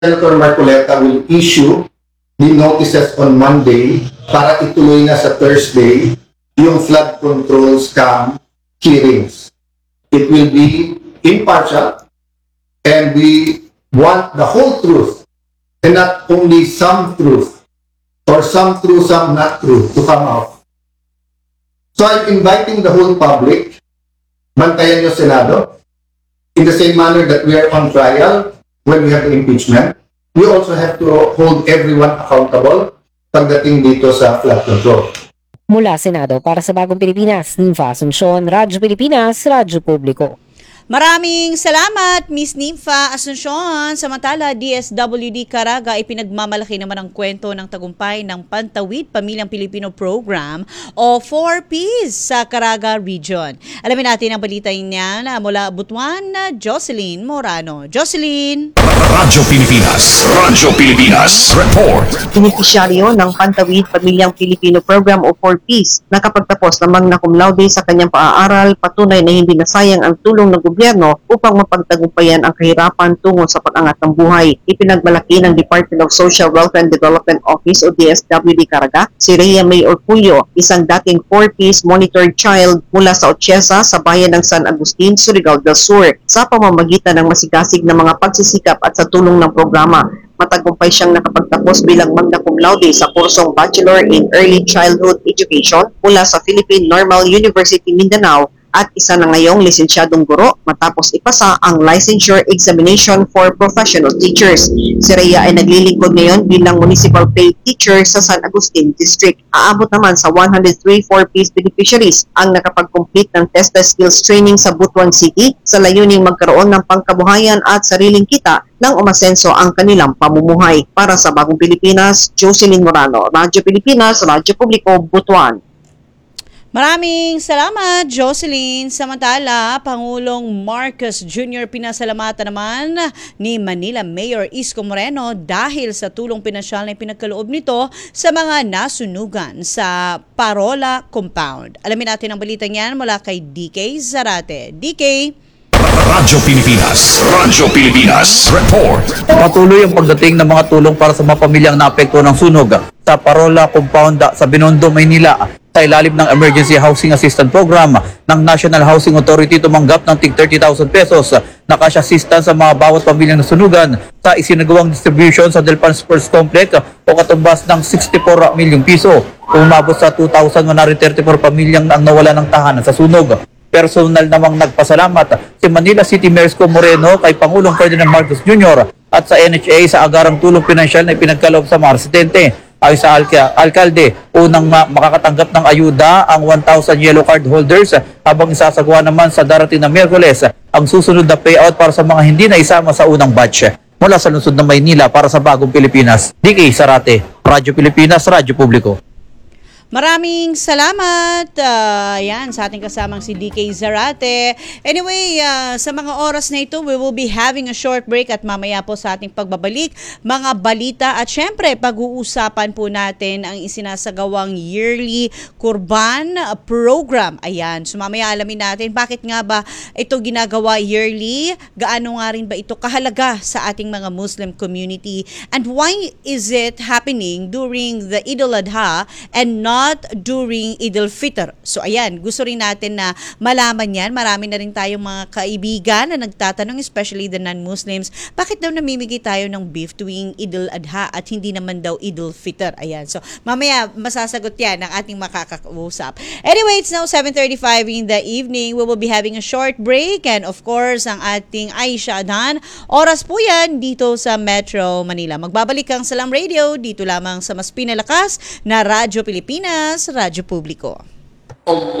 Senator Marcoleta will issue the notices on Monday para ituloy na sa Thursday yung flood control scam hearings. It will be impartial and we want the whole truth and not only some truth or some true, some not true to come out. So I'm inviting the whole public, bantayan nyo Senado, in the same manner that we are on trial when we have the impeachment. We also have to hold everyone accountable pagdating dito sa flood control. Mula Senado para sa Bagong Pilipinas, Nympha Asuncion, Radyo Pilipinas, Radyo Publiko. Maraming salamat, Miss Nympha Asuncion. Samantala, DSWD Caraga ay pinagmamalaki naman ang kwento ng tagumpay ng Pantawid Pamilyang Pilipino Program o 4Ps sa Caraga Region. Alamin natin ang balita niya mula Butuan, Jocelyn Morano. Jocelyn! Radyo Pilipinas, report. Benepisyaryo ng Pantawid Pamilyang Pilipino Program o 4Ps nakapagtapos ng magna cum laude sa kanyang pag-aaral, patunay na hindi nasayang ang tulong ng gobyerno upang mapagtagumpayan ang kahirapan tungo sa pag-angat ng buhay. Ipinagmalaki ng Department of Social Welfare and Development Office o DSWD Caraga si Rhea May Orculio, isang dating 4Ps monitored child mula sa Ochesa sa bayan ng San Agustin, Surigao del Sur, sa pamamagitan ng masigasig na mga pagsisikap at sa tulong ng programa. Matagumpay siyang nakapagtapos bilang magna cum laude sa kursong Bachelor in Early Childhood Education mula sa Philippine Normal University Mindanao at isa na ngayong lisensyadong guro matapos ipasa ang Licensure Examination for Professional Teachers. Si Rhea ay naglilingkod ngayon bilang Municipal Paid Teacher sa San Agustin District. Aabot naman sa 103 4Ps beneficiaries ang nakapag-complete ng TESDA Skills Training sa Butuan City sa layuning magkaroon ng pangkabuhayan at sariling kita nang umasenso ang kanilang pamumuhay. Para sa Bagong Pilipinas, Jocelyn Morano, Radyo Pilipinas, Radyo Publiko, Butuan. Maraming salamat, Jocelyn. Samantala, Pangulong Marcos Jr. pinasalamatan naman ni Manila Mayor Isko Moreno dahil sa tulong pinansyal na pinagkaloob nito sa mga nasunugan sa Parola Compound. Alamin natin ang balita niyan mula kay DK Zarate. DK? Radyo Pilipinas, report. Patuloy ang pagdating ng mga tulong para sa mga pamilyang naapekto ng sunog sa Parola Compound sa Binondo, Maynila. Sa ilalim ng Emergency Housing Assistance Program ng National Housing Authority, tumanggap ng tig 30,000 pesos na cash assistance sa mga bawat pamilyang nasunugan sa isinagawang distribution sa Delpan Sports Complex o katumbas ng 64 milyong piso. Umabot sa 2,134 pamilyang ang nawala ng tahanan sa sunog. Personal namang nagpasalamat si Manila City Mayor Isko Moreno kay Pangulong Ferdinand Marcos Jr. at sa NHA sa agarang tulong pinansyal na ipinagkaloob sa mga residente. Ayon sa alkalde, unang makakatanggap ng ayuda ang 1,000 yellow card holders habang isasagawa naman sa darating na Miyerkules ang susunod na payout para sa mga hindi na isama sa unang batch. Mula sa lungsod ng Maynila para sa Bagong Pilipinas, DK Zarate, Radyo Pilipinas, Radyo Publiko. Maraming salamat yan sa ating kasamang si DK Zarate. Anyway, sa mga oras na ito, we will be having a short break at mamaya po sa ating pagbabalik, mga balita at syempre pag-uusapan po natin ang isinasagawang yearly Kurban program. Ayan, so mamaya alamin natin bakit nga ba ito ginagawa yearly, gaano nga rin ba ito kahalaga sa ating mga Muslim community, and why is it happening during the Eid al-Adha and not during Eid al-Fitr. So ayan, gusto rin natin na malaman yan. Marami na rin tayong mga kaibigan na nagtatanong, especially the non-Muslims, bakit daw namimigay tayo ng beef tuwing Eid al-Adha at hindi naman daw Eid al-Fitr. Ayan, so mamaya masasagot yan ng ating makakausap. Anyway, it's now 7:35 in the evening. We will be having a short break and of course, ang ating Aisha Adan. Oras po yan dito sa Metro Manila. Magbabalik ang Salam Radio dito lamang sa mas pinalakas na Radyo Pilipinas, Radyo Publiko.